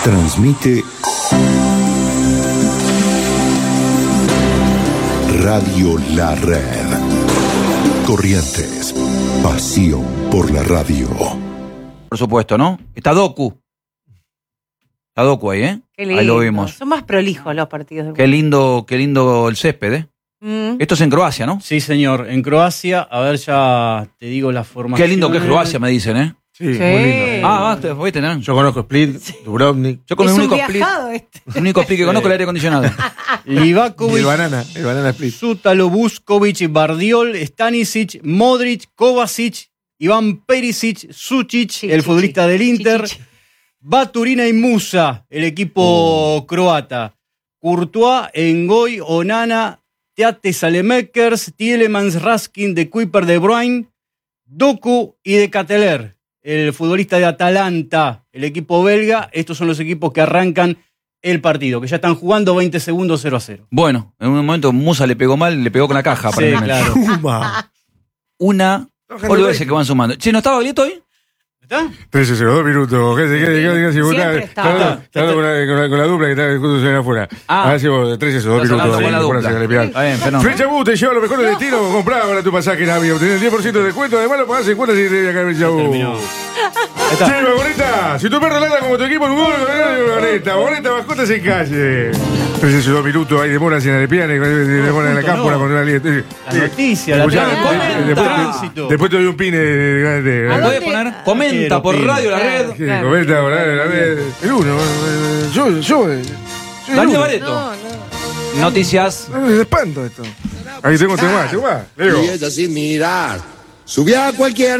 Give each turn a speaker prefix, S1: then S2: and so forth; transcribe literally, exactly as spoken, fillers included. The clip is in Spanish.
S1: Transmite Radio La Red. Corrientes, pasión por la radio.
S2: Por supuesto, ¿no? Está Doku. Está Doku ahí, ¿eh?
S3: Qué lindo.
S2: Ahí lo vimos.
S3: Son más prolijos los partidos del
S2: Qué lindo, qué lindo el césped, ¿eh?
S3: Mm.
S2: Esto es en Croacia, ¿no?
S4: Sí, señor. En Croacia, a ver, ya te digo la formación.
S2: Qué lindo que es Croacia, me dicen, ¿eh?
S5: Sí,
S3: Sí.
S5: muy lindo.
S2: Ah, basta, voy a tener.
S5: Yo conozco Split, Dubrovnik.
S2: Yo con
S3: Es
S2: el
S3: un
S2: único split,
S3: viajado este.
S2: el único split que conozco es el aire acondicionado.
S5: Y el
S4: Livakovic,
S5: banana, el banana Split.
S4: Zútalo, Vuskovic, Bardiol, Stanisic, Modric, Kovacic, Iván Perisic, Sucic,
S3: Chi,
S4: el
S3: chi,
S4: futbolista
S3: chi.
S4: del Inter,
S3: Chi, chi, chi.
S4: Baturina y Musa, el equipo croata, Courtois, Engoy, Onana, Teate Salemekers, Tielemans, Raskin, De Kuiper, De Bruyne, Doku y De Ketelaere, el futbolista de Atalanta, el equipo belga. Estos son los equipos que arrancan el partido, que ya están jugando veinte segundos cero a cero.
S2: Bueno, en un momento Musa le pegó mal, le pegó con la caja.
S4: Sí,
S2: aparentemente.
S4: claro.
S5: Puma.
S2: Una boludeces que van sumando. Che, ¿no estaba Baglietto hoy?
S4: ¿Está?
S5: trece cero, dos minutos. ¿Qué, qué, qué, qué, qué,
S3: Siempre
S5: está
S3: está.
S5: hablando- está hablando con la, con la- con la dupla que está justo afuera.
S2: Ah.
S5: A ver si vos, trece cero, dos
S2: Estás
S5: minutos.
S2: hablando con la
S5: ahí,
S2: dupla.
S5: por hacer el espiral.
S2: Está bien, fenómeno.
S5: Flecha Bus te lleva lo mejor del destino. Comprá ahora tu pasaje en avión. Obtenés el diez por ciento de descuento. Además lo pagás en cuotas y te viene acá en Flecha Bus.
S4: Terminó.
S5: Sí, Vagoneta. Si tu perro ladra como tu equipo, tu gol, Vagoneta. Vagoneta, mascotas en calle. trece cero, dos minutos. Hay demoras en Arepiana y demoras en la cámpora con una línea.
S4: La noticia, la
S5: Escuchá,
S4: trama,
S5: de-
S4: el
S5: después,
S4: tránsito.
S5: después te doy un pine de, de, de-
S2: ¿Me
S3: ¿A
S2: puede
S3: dónde?
S2: poner?
S3: Ah.
S2: Comenta por
S4: Quiero,
S2: radio la
S3: Claro.
S2: red.
S5: Sí, comenta, ahora, la red. El uno. eh, Yo, yo. eh, soy el
S2: Daniel
S5: uno.
S2: Baglietto.
S3: No, no.
S2: Noticias.
S5: No, es de espanto esto. Ahí tengo, tengo más, tengo más. Leo.
S6: Y es así, mirar. Subí a cualquier